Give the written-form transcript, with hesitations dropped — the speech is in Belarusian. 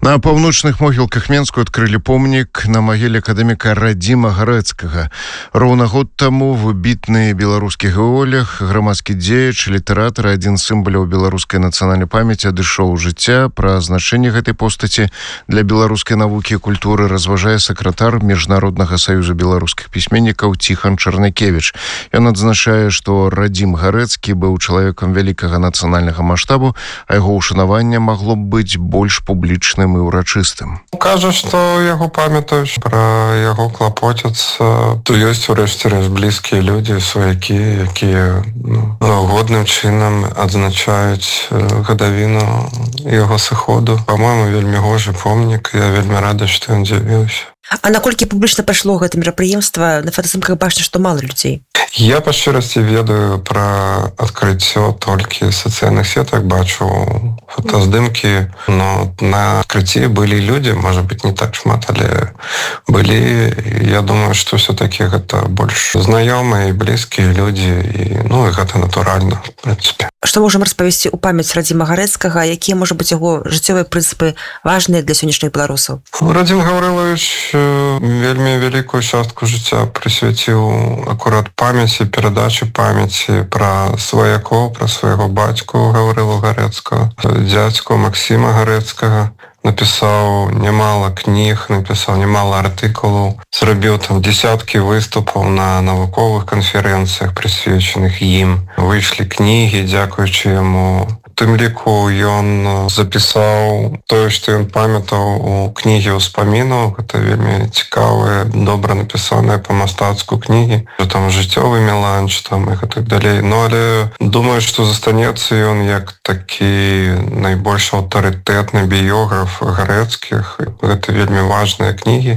На паўночных могілках Менску адкрылі помнік на магіле акадэміка Радзіма Гарэцкага. Роўна год таму выбітны беларускі геолог, грамадскі дзеяч, літаратар, адзін з сімваляў беларускай нацыянальнай памяці адышоў у жыцця. Пра значэнне гэтай постаці для беларускай навукі і культуры разважае сакратар Міжнароднага саюза беларускіх пісьменнікаў Ціхан Чарнакевіч. Ён адзначае, што Радзім Гарэцкі быў чалавекам вялікага нацыянальнага маштабу, а яго ўшанаванне магло б быць больш публічным і урачыстым. Кажа, што яго памятаюць, пра яго клапоцяцца. То ёсць урэшце рэшт блізкія людзі, сваякі, якія годным чынам адзначаюць гадавіну яго сыходу. Па-мойму, вельмі гожы помнік. Я вельмі рада, што ён з'явіўся. А наколькі публічна пайшло гэта мерапрыемства? На фотаснімках бачна, што мала людзей. Я па шчырасці ведаю пра адкрыццё толькі сацыяльных сетак, бачу фотаздымкі, но на адкрыцці былі людзі, можа быць, не так шмат, але былі. Я думаю, што ўсё-такі гэта больш знаёмыя і блізкія людзі, і гэта натуральна, в прынцыпе. Што можам распавесці ў памяць Радзіма Гарэцкага, якія, можа быць, яго жыццёвыя прынцыпы важныя для сённяшніх беларусаў? Радзім Гаўрылавіч вельмі вялікую частку жыцця прысвяціў акурат памяці, перадачы памяці пра сваякоў, пра свайго бацьку Гаўрылу Гарэцкага, дзядзьку Максіма Гарэцкага. Напісаў немало кніг, напісаў немало артыкулаў, зрабіў там дзесяткі выступаў на навуковых канферэнцыях, прысвечаных ім. Выйшлі кнігі, дзякуючы яму. У тым ліку ён запісаў тое, што ён памятаў у кнігі ўспамінаў. Гэта вельмі цікавыя, добра напісаныя па-мастацку кнігі. Там жыццёвы меланж там і так далей. Але думаю, што застанецца ён як такі найбольш аўтарытэтны біёграф Гарэцкіх. Гэта вельмі важныя кнігі.